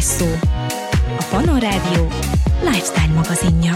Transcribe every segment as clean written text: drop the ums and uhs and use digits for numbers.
Presszó. A Pannon Rádió lifestyle magazinja.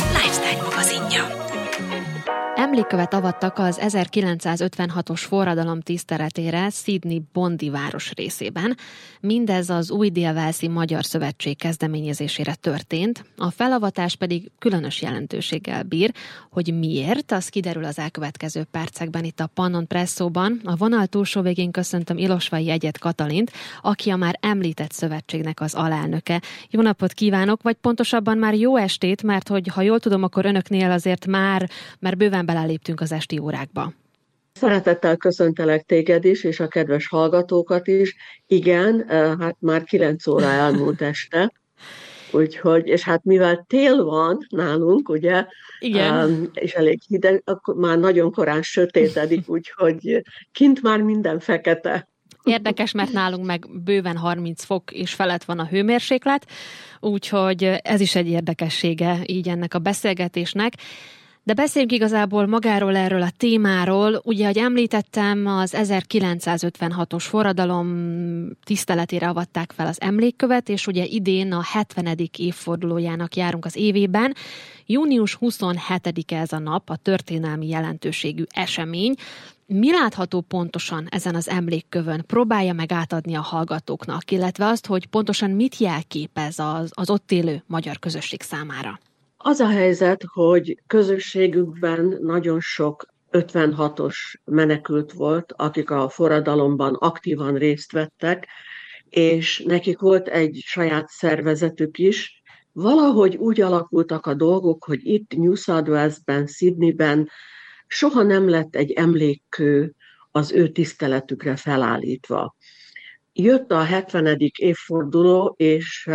Emlékkövet avattak az 1956-os forradalom tiszteletére Sydney Bondi város részében. Mindez az Új Dél-Walesi Magyar Szövetség kezdeményezésére történt, a felavatás pedig különös jelentőséggel bír. Hogy miért, az kiderül az elkövetkező percekben itt a Pannon Presszóban. A vonal túlsó végén köszöntöm Ilosvai Egyed Katalint, aki a már említett szövetségnek az alelnöke. Jó napot kívánok, vagy pontosabban már jó estét, mert hogy ha jól tudom, akkor önöknél azért már bőven beleléptünk az esti órákba. Szeretettel köszöntelek téged is, és a kedves hallgatókat is. Igen, hát már 9 óra elmúlt este, úgyhogy, és hát mivel tél van nálunk, ugye, igen. És elég hideg, akkor már nagyon korán sötétedik, úgyhogy kint már minden fekete. Érdekes, mert nálunk meg bőven 30 fok és felett van a hőmérséklet, úgyhogy ez is egy érdekessége így ennek a beszélgetésnek. De beszéljünk igazából magáról, erről a témáról. Ugye, ahogy említettem, az 1956-os forradalom tiszteletére avatták fel az emlékkövet, és ugye idén a 70. évfordulójának járunk az évében. Június 27-e ez a nap, a történelmi jelentőségű esemény. Mi látható pontosan ezen az emlékkövön? Próbálja meg átadni a hallgatóknak, illetve azt, hogy pontosan mit jelképez az ott élő magyar közösség számára. Az a helyzet, hogy közösségükben nagyon sok 56-os menekült volt, akik a forradalomban aktívan részt vettek, és nekik volt egy saját szervezetük is. Valahogy úgy alakultak a dolgok, hogy itt New South Walesben, Sydneyben soha nem lett egy emlékkő az ő tiszteletükre felállítva. Jött a 70. évforduló, és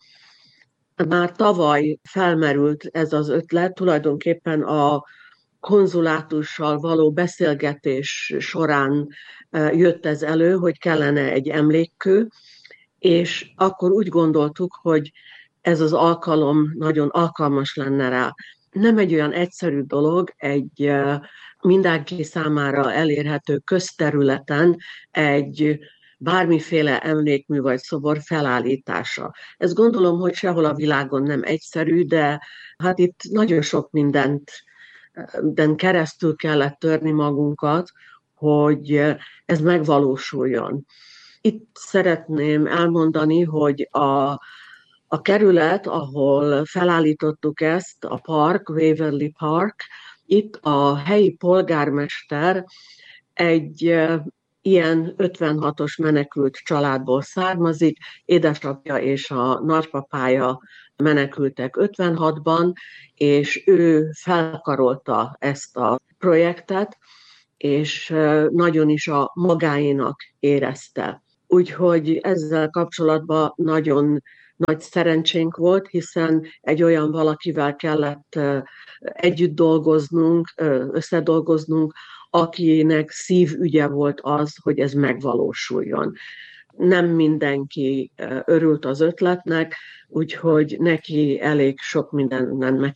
már tavaly felmerült ez az ötlet, tulajdonképpen a konzulátussal való beszélgetés során jött ez elő, hogy kellene egy emlékkő, és akkor úgy gondoltuk, hogy ez az alkalom nagyon alkalmas lenne rá. Nem egy olyan egyszerű dolog, egy mindenki számára elérhető közterületen egy bármiféle emlékmű vagy szobor felállítása. Ezt gondolom, hogy sehol a világon nem egyszerű, de hát itt nagyon sok mindent keresztül kellett törni magunkat, hogy ez megvalósuljon. Itt szeretném elmondani, hogy a kerület, ahol felállítottuk ezt, a park, Waverley Park, itt a helyi polgármester egy ilyen 56-os menekült családból származik, édesapja és a nagypapája menekültek 56-ban, és ő felkarolta ezt a projektet, és nagyon is a magáénak érezte. Úgyhogy ezzel kapcsolatban nagyon nagy szerencsénk volt, hiszen egy olyan valakivel kellett együtt dolgoznunk, összedolgoznunk, akinek szívügye volt az, hogy ez megvalósuljon. Nem mindenki örült az ötletnek, úgyhogy neki elég sok mindenkivel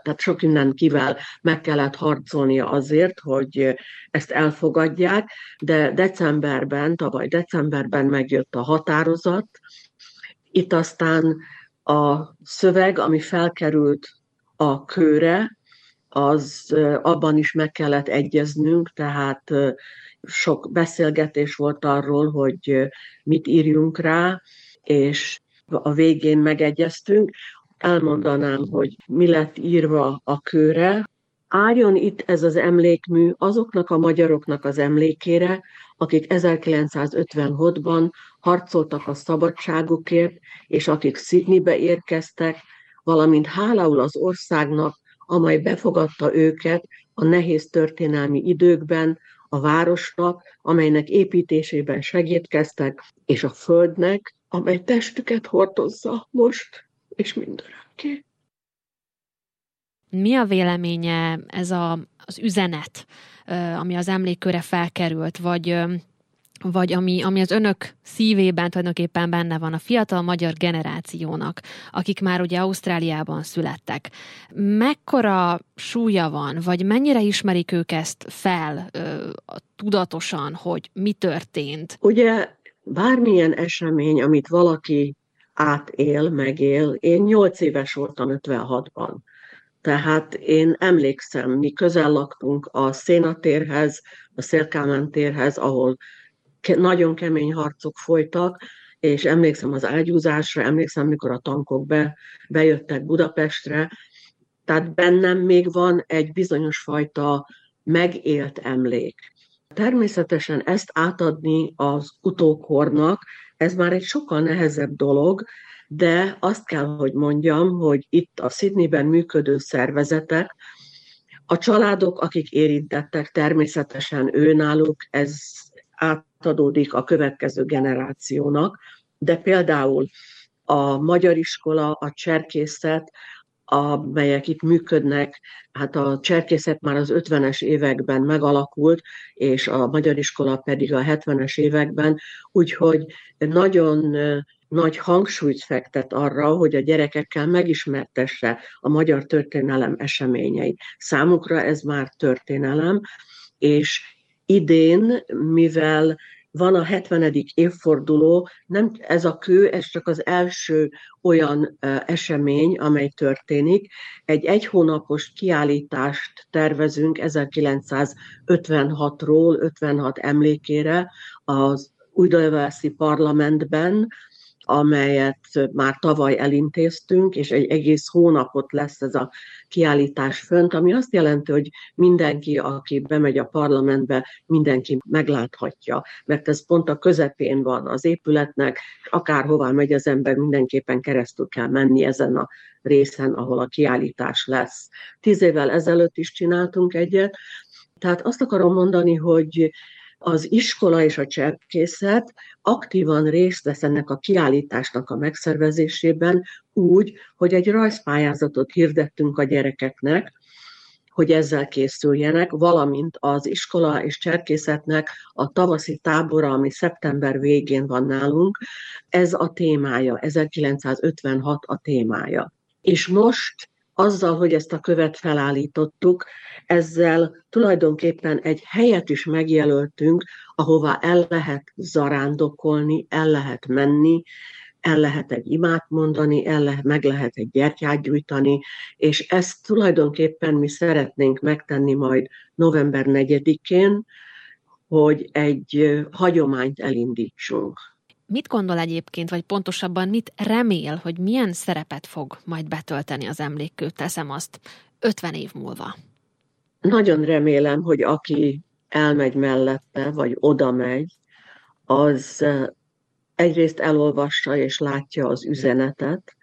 meg kellett harcolnia azért, hogy ezt elfogadják, de tavaly decemberben megjött a határozat. Itt aztán a szöveg, ami felkerült a kőre, az abban is meg kellett egyeznünk, tehát sok beszélgetés volt arról, hogy mit írjunk rá, és a végén megegyeztünk. Elmondanám, hogy mi lett írva a kőre. Álljon itt ez az emlékmű azoknak a magyaroknak az emlékére, akik 1956-ban harcoltak a szabadságukért, és akik Sydneybe érkeztek, valamint hálául az országnak, amely befogadta őket a nehéz történelmi időkben, a városnak, amelynek építésében segítkeztek, és a földnek, amely testüket hordozza most és mindörökké. Mi a véleménye ez az üzenet, ami az emlékkőre felkerült, vagy ami az önök szívében tulajdonképpen benne van, a fiatal magyar generációnak, akik már ugye Ausztráliában születtek. Mekkora súlya van, vagy mennyire ismerik ők ezt fel tudatosan, hogy mi történt? Ugye bármilyen esemény, amit valaki átél, megél. Én 8 éves voltam 56-ban. Tehát én emlékszem, mi közel laktunk a Szénatérhez, a Széll-Kálmán térhez, ahol nagyon kemény harcok folytak, és emlékszem az ágyúzásra, emlékszem, mikor a tankok bejöttek Budapestre, tehát bennem még van egy bizonyos fajta megélt emlék. Természetesen ezt átadni az utókornak, ez már egy sokkal nehezebb dolog, de azt kell, hogy mondjam, hogy itt a Sydneyben működő szervezetek, a családok, akik érintettek, természetesen őnáluk ez átadódik a következő generációnak, de például a magyar iskola, a cserkészet, amelyek itt működnek, hát a cserkészet már az 50-es években megalakult, és a magyar iskola pedig a 70-es években, úgyhogy nagyon nagy hangsúlyt fektet arra, hogy a gyerekekkel megismertesse a magyar történelem eseményeit. Számukra ez már történelem, és idén, mivel van a 70. évforduló, nem ez a kő, ez csak az első olyan esemény, amely történik. Egy hónapos kiállítást tervezünk 1956-ról, 56 emlékére az Újdaövelszi Parlamentben, amelyet már tavaly elintéztünk, és egy egész hónapot lesz ez a kiállítás fönt, ami azt jelenti, hogy mindenki, aki bemegy a parlamentbe, mindenki megláthatja, mert ez pont a közepén van az épületnek, akárhová megy az ember, mindenképpen keresztül kell menni ezen a részen, ahol a kiállítás lesz. 10 évvel ezelőtt is csináltunk egyet, tehát azt akarom mondani, hogy az iskola és a cserkészet aktívan részt vesz ennek a kiállításnak a megszervezésében úgy, hogy egy rajzpályázatot hirdettünk a gyerekeknek, hogy ezzel készüljenek, valamint az iskola és cserkészetnek a tavaszi tábora, ami szeptember végén van nálunk, ez a témája, 1956 a témája. És most azzal, hogy ezt a követ felállítottuk, ezzel tulajdonképpen egy helyet is megjelöltünk, ahová el lehet zarándokolni, el lehet menni, el lehet egy imát mondani, meg lehet egy gyertyát gyújtani, és ezt tulajdonképpen mi szeretnénk megtenni majd november 4-én, hogy egy hagyományt elindítsunk. Mit gondol egyébként, vagy pontosabban mit remél, hogy milyen szerepet fog majd betölteni az emlékkő, teszem azt, 50 év múlva? Nagyon remélem, hogy aki elmegy mellette, vagy oda megy, az egyrészt elolvassa és látja az üzenetet,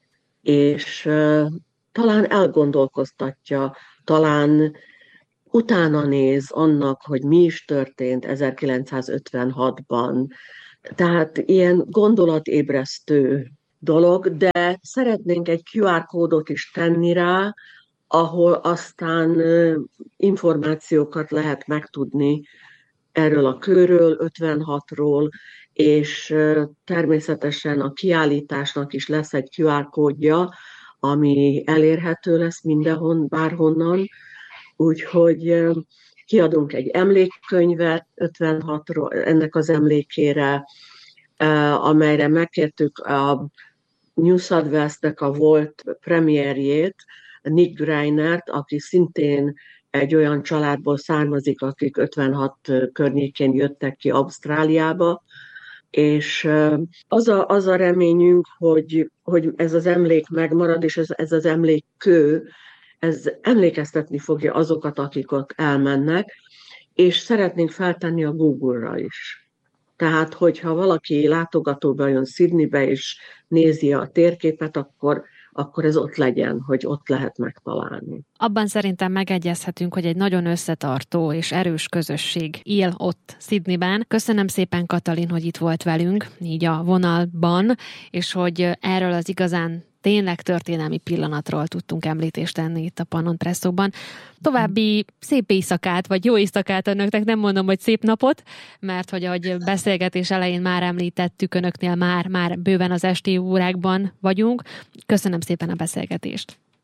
és talán elgondolkoztatja, talán utána néz annak, hogy mi is történt 1956-ban. Tehát ilyen gondolatébresztő dolog, de szeretnénk egy QR kódot is tenni rá, ahol aztán információkat lehet megtudni erről a kőről, 56-ról, és természetesen a kiállításnak is lesz egy QR kódja, ami elérhető lesz mindenhon, bárhonnan, úgyhogy kiadunk egy emlékkönyvet 56-ról, ennek az emlékére, amelyre megkértük a New South Wales-nek a volt premierjét, Nick Greinert, aki szintén egy olyan családból származik, akik 56 környékén jöttek ki Ausztráliába, és az a reményünk, hogy ez az emlék megmarad, és ez az emlékkő, ez emlékeztetni fogja azokat, akik ott elmennek, és szeretnénk feltenni a Google-ra is. Tehát, hogyha valaki látogatóba jön Sydneybe, és nézi a térképet, akkor ez ott legyen, hogy ott lehet megtalálni. Abban szerintem megegyezhetünk, hogy egy nagyon összetartó és erős közösség él ott Sydneyben. Köszönöm szépen, Katalin, hogy itt volt velünk, így a vonalban, és hogy erről az igazán tényleg történelmi pillanatról tudtunk említést tenni itt a Pannon Presszóban. További szép éjszakát, vagy jó éjszakát önöknek, nem mondom, hogy szép napot, mert hogy ahogy beszélgetés elején már említettük, önöknél már bőven az esti órákban vagyunk. Köszönöm szépen a beszélgetést.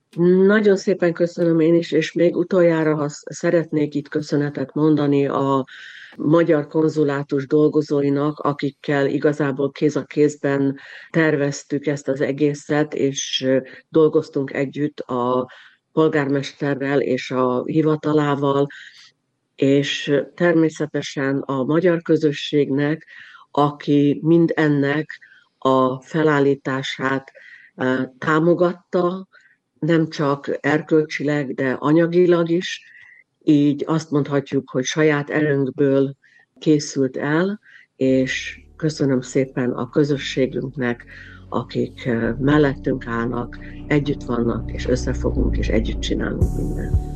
Nagyon szépen köszönöm én is, és még utoljára szeretnék itt köszönetet mondani a magyar konzulátus dolgozóinak, akikkel igazából kéz a kézben terveztük ezt az egészet, és dolgoztunk együtt a polgármesterrel és a hivatalával, és természetesen a magyar közösségnek, aki mindennek a felállítását támogatta, nem csak erkölcsileg, de anyagilag is, így azt mondhatjuk, hogy saját erőnkből készült el, és köszönöm szépen a közösségünknek, akik mellettünk állnak, együtt vannak, és összefogunk, és együtt csinálunk mindent.